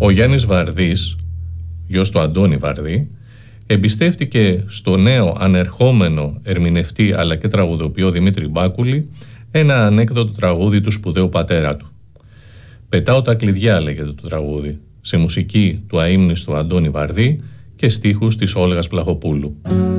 Ο Γιάννης Βαρδής, γιος του Αντώνη Βαρδή, εμπιστεύτηκε στο νέο ανερχόμενο ερμηνευτή αλλά και τραγουδοποιό Δημήτρη Μπάκουλη ένα ανέκδοτο τραγούδι του σπουδαίου πατέρα του. «Πετάω τα κλειδιά» λέγεται το τραγούδι, σε μουσική του αείμνηστου Αντώνη Βαρδή και στίχους της Όλγας Πλαχοπούλου.